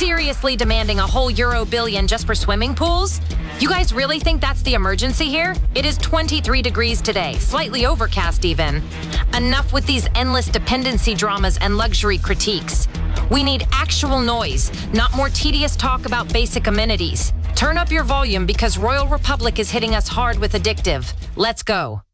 seriously demanding a whole Euro billion just for swimming pools? You guys really think that's the emergency here? It is 23 degrees today, slightly overcast even. Enough with these endless dependency dramas and luxury critiques. We need actual noise, not more tedious talk about basic amenities. Turn up your volume because Royal Republic is hitting us hard with addictive. Let's go.